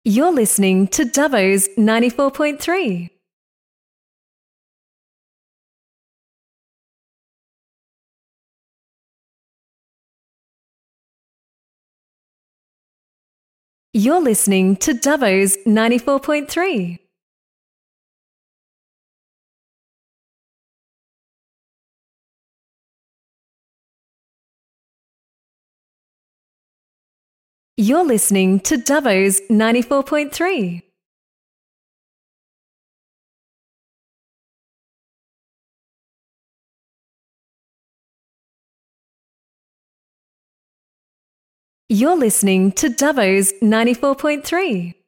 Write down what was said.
You're listening to Dubbo's 94.3. You're listening to Dubbo's 94.3. You're listening to Dubbo's 94.3. You're listening to Dubbo's 94.3.